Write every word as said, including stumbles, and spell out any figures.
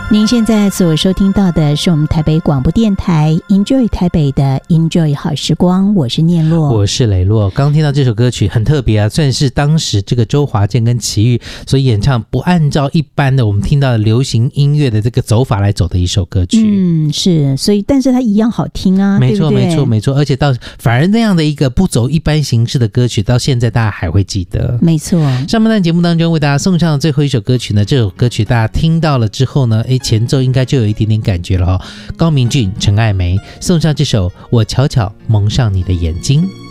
您现在所收听到的是我们台北广播电台 Enjoy 台北的 Enjoy 好时光，我是念洛， 我是雷洛。刚听到这首歌曲很特别啊，算是当时这个周华健跟齐豫所演唱，不按照一般的我们听到的流行音乐的这个走法来走的一首歌曲。 嗯，是，所以但是它一样好听啊， 没错对不对？ 没错没错，而且到反而那样的一个不走一般形式的歌曲，到现在大家还会记得。 没错。 上半段节目当中为大家送上的最后一首歌曲呢，这首歌曲大家听到了之后呢，诶，前奏应该就有一点点感觉了哦。高明骏、陈爱梅送上这首《我悄悄蒙上你的眼睛》。